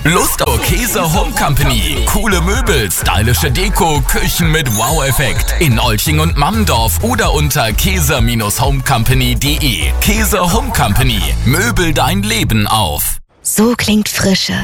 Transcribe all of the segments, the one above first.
Lust auf Käse Home Company. Coole Möbel, stylische Deko, Küchen mit Wow-Effekt. In Olching und Mammendorf oder unter käse-homecompany.de. Käse Home Company. Möbel dein Leben auf. So klingt Frische.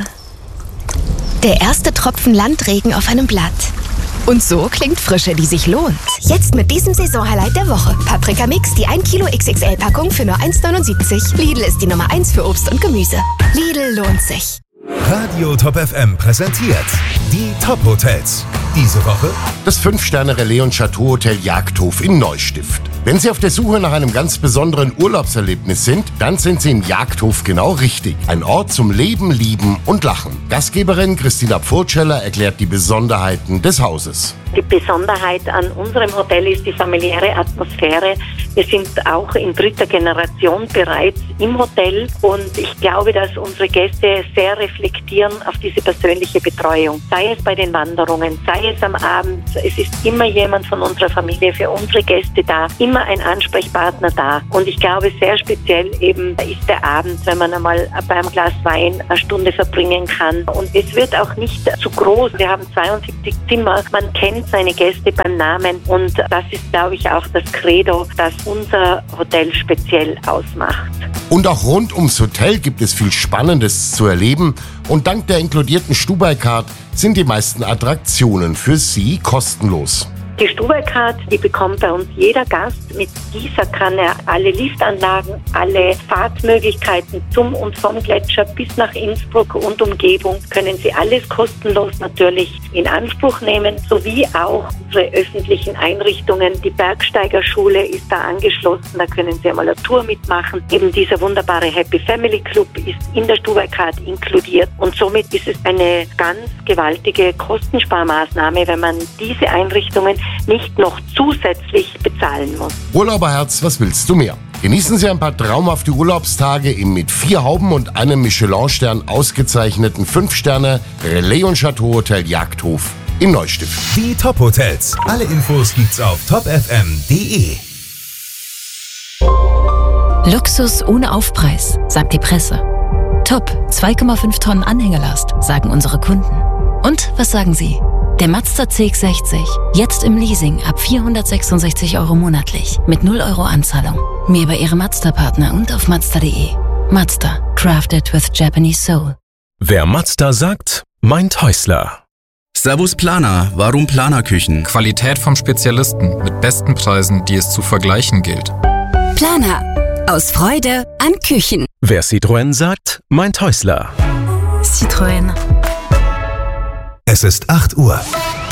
Der erste Tropfen Landregen auf einem Blatt. Und so klingt Frische, die sich lohnt. Jetzt mit diesem Saisonhighlight der Woche. Paprika Mix, die 1 Kilo XXL-Packung für nur 1,79. Lidl ist die Nummer 1 für Obst und Gemüse. Lidl lohnt sich. Radio Top FM präsentiert die Top-Hotels. Diese Woche das 5-Sterne-Relais- und Chateau-Hotel Jagdhof in Neustift. Wenn Sie auf der Suche nach einem ganz besonderen Urlaubserlebnis sind, dann sind Sie im Jagdhof genau richtig. Ein Ort zum Leben, Lieben und Lachen. Gastgeberin Christina Pfurtscheller erklärt die Besonderheiten des Hauses. Die Besonderheit an unserem Hotel ist die familiäre Atmosphäre. Wir sind auch in 3. Generation bereits im Hotel und ich glaube, dass unsere Gäste sehr reflektieren auf diese persönliche Betreuung. Sei es bei den Wanderungen, sei es am Abend. Es ist immer jemand von unserer Familie für unsere Gäste da, immer ein Ansprechpartner da. Und ich glaube, sehr speziell eben ist der Abend, wenn man einmal beim Glas Wein eine Stunde verbringen kann. Und es wird auch nicht zu groß. Wir haben 72 Zimmer. Man kennt seine Gäste beim Namen und das ist, glaube ich, auch das Credo, das unser Hotel speziell ausmacht. Und auch rund ums Hotel gibt es viel Spannendes zu erleben und dank der inkludierten Stubai-Card sind die meisten Attraktionen für Sie kostenlos. Die Stubai-Card, die bekommt bei uns jeder Gast. Mit dieser kann er alle Liftanlagen, alle Fahrtmöglichkeiten zum und vom Gletscher bis nach Innsbruck und Umgebung, können Sie alles kostenlos natürlich in Anspruch nehmen, sowie auch unsere öffentlichen Einrichtungen. Die Bergsteigerschule ist da angeschlossen, da können Sie einmal eine Tour mitmachen. Eben dieser wunderbare Happy Family Club ist in der Stubai-Card inkludiert und somit ist es eine ganz gewaltige Kostensparmaßnahme, wenn man diese Einrichtungen nicht noch zusätzlich bezahlen muss. Urlauberherz, was willst du mehr? Genießen Sie ein paar traumhafte Urlaubstage im mit 4 Hauben und einem Michelin-Stern ausgezeichneten 5-Sterne-Relais- und Chateau-Hotel Jagdhof in Neustift. die Top-Hotels. Alle Infos gibt's auf topfm.de. Luxus ohne Aufpreis, sagt die Presse. Top, 2,5 Tonnen Anhängerlast, sagen unsere Kunden. Und was sagen Sie? Der Mazda CX-60, jetzt im Leasing ab 466 € monatlich, mit 0 € Anzahlung. Mehr bei Ihrem Mazda-Partner und auf Mazda.de. Mazda, crafted with Japanese soul. Wer Mazda sagt, meint Häusler. Servus Planer, warum Planerküchen? Qualität vom Spezialisten mit besten Preisen, die es zu vergleichen gilt. Planer, aus Freude an Küchen. Wer Citroën sagt, meint Häusler. Citroën. Es ist 8 Uhr.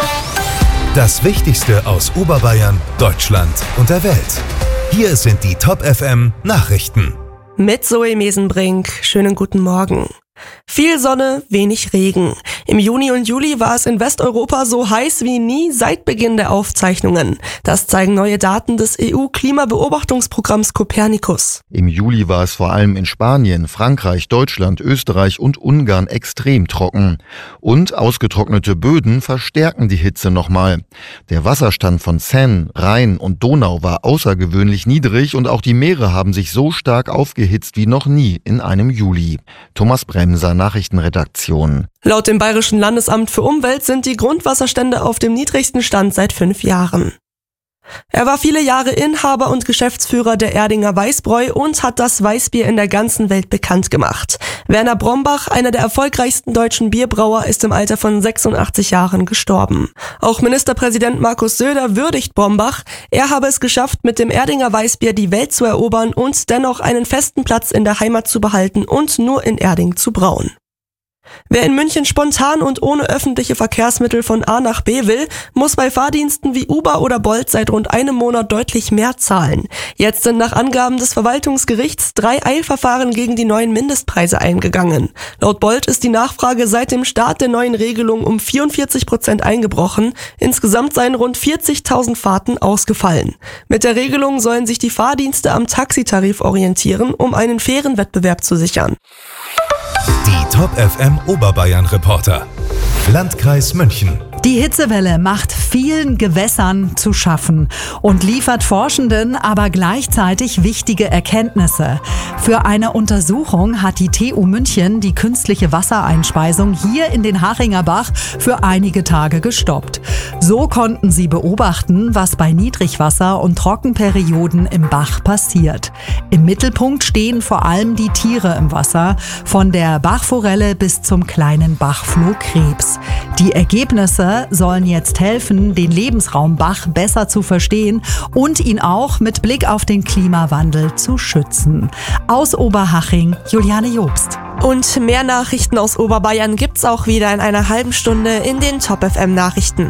Das Wichtigste aus Oberbayern, Deutschland und der Welt. Hier sind die Top FM Nachrichten. Mit Zoe Mesenbrink. Schönen guten Morgen. Viel Sonne, wenig Regen. Im Juni und Juli war es in Westeuropa so heiß wie nie seit Beginn der Aufzeichnungen. Das zeigen neue Daten des EU-Klimabeobachtungsprogramms Copernicus. Im Juli war es vor allem in Spanien, Frankreich, Deutschland, Österreich und Ungarn extrem trocken. Und ausgetrocknete Böden verstärken die Hitze nochmal. Der Wasserstand von Seine, Rhein und Donau war außergewöhnlich niedrig und auch die Meere haben sich so stark aufgehitzt wie noch nie in einem Juli. Thomas Bremser, Nachrichtenredaktion. Laut dem Bayerischen Landesamt für Umwelt sind die Grundwasserstände auf dem niedrigsten Stand seit 5 Jahren. Er war viele Jahre Inhaber und Geschäftsführer der Erdinger Weißbräu und hat das Weißbier in der ganzen Welt bekannt gemacht. Werner Brombach, einer der erfolgreichsten deutschen Bierbrauer, ist im Alter von 86 Jahren gestorben. Auch Ministerpräsident Markus Söder würdigt Brombach. Er habe es geschafft, mit dem Erdinger Weißbier die Welt zu erobern und dennoch einen festen Platz in der Heimat zu behalten und nur in Erding zu brauen. Wer in München spontan und ohne öffentliche Verkehrsmittel von A nach B will, muss bei Fahrdiensten wie Uber oder Bolt seit rund einem Monat deutlich mehr zahlen. Jetzt sind nach Angaben des Verwaltungsgerichts 3 Eilverfahren gegen die neuen Mindestpreise eingegangen. Laut Bolt ist die Nachfrage seit dem Start der neuen Regelung um 44% eingebrochen. Insgesamt seien rund 40.000 Fahrten ausgefallen. Mit der Regelung sollen sich die Fahrdienste am Taxitarif orientieren, um einen fairen Wettbewerb zu sichern. Die Top FM Oberbayern Reporter. Landkreis München. Die Hitzewelle macht vielen Gewässern zu schaffen und liefert Forschenden aber gleichzeitig wichtige Erkenntnisse. Für eine Untersuchung hat die TU München die künstliche Wassereinspeisung hier in den Haringer Bach für einige Tage gestoppt. So konnten sie beobachten, was bei Niedrigwasser und Trockenperioden im Bach passiert. Im Mittelpunkt stehen vor allem die Tiere im Wasser, von der Bachforelle bis zum kleinen Bachflohkrebs. Die Ergebnisse sollen jetzt helfen, den Lebensraum Bach besser zu verstehen und ihn auch mit Blick auf den Klimawandel zu schützen. Aus Oberhaching, Juliane Jobst. Und mehr Nachrichten aus Oberbayern gibt's auch wieder in einer halben Stunde in den Top FM Nachrichten.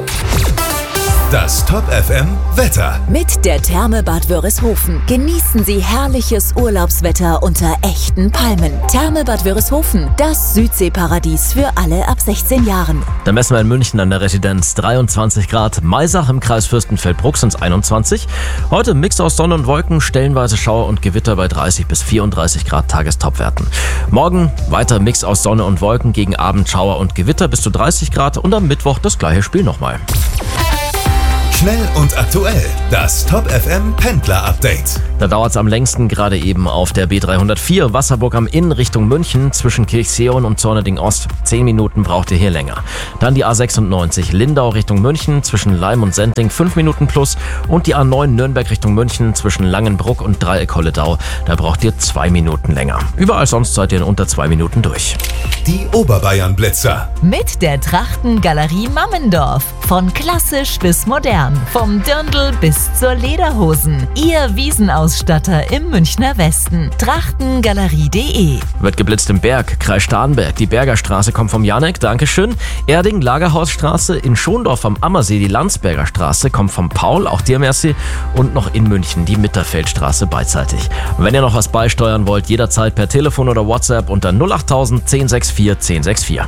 Das Top FM Wetter. Mit der Therme Bad Wörishofen genießen Sie herrliches Urlaubswetter unter echten Palmen. Therme Bad Wörishofen, das Südseeparadies für alle ab 16 Jahren. Dann messen wir in München an der Residenz 23 Grad, Maisach im Kreis Fürstenfeldbruck sind es 21. Heute Mix aus Sonne und Wolken, stellenweise Schauer und Gewitter bei 30 bis 34 Grad Tagestopwerten. Morgen weiter Mix aus Sonne und Wolken, gegen Abend Schauer und Gewitter bis zu 30 Grad und am Mittwoch das gleiche Spiel nochmal. Schnell und aktuell, das Top FM Pendler Update. Da dauert es am längsten gerade eben auf der B304 Wasserburg am Inn Richtung München zwischen Kirchseeon und Zorneding Ost. 10 Minuten braucht ihr hier länger. Dann die A96 Lindau Richtung München zwischen Leim und Sendling 5 Minuten plus und die A9 Nürnberg Richtung München zwischen Langenbruck und Dreieck-Holledau. Da braucht ihr 2 Minuten länger. Überall sonst seid ihr in unter 2 Minuten durch. Die Oberbayern Blitzer. Mit der Trachtengalerie Mammendorf. Von klassisch bis modern. Vom Dirndl bis zur Lederhosen. Ihr Wiesenausstatter im Münchner Westen. Trachtengalerie.de. Wird geblitzt im Berg, Kreis Starnberg. Die Bergerstraße kommt vom Janek, Dankeschön. Erding, Lagerhausstraße. In Schondorf am Ammersee die Landsberger Straße kommt vom Paul, auch dir merci. Und noch in München die Mitterfeldstraße beidseitig. Wenn ihr noch was beisteuern wollt, jederzeit per Telefon oder WhatsApp unter 08000 1064 1064.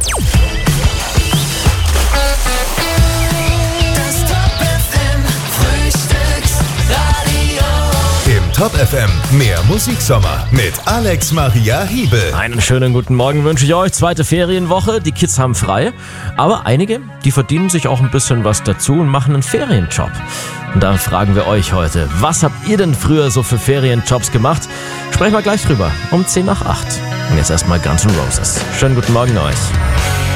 Top FM, mehr Musiksommer mit Alex Maria Hiebel. Einen schönen guten Morgen wünsche ich euch. Zweite Ferienwoche, die Kids haben frei. Aber einige, die verdienen sich auch ein bisschen was dazu und machen einen Ferienjob. Und da fragen wir euch heute, was habt ihr denn früher so für Ferienjobs gemacht? Sprechen wir gleich drüber, um 7:50. Und jetzt erstmal Guns N' Roses. Schönen guten Morgen euch.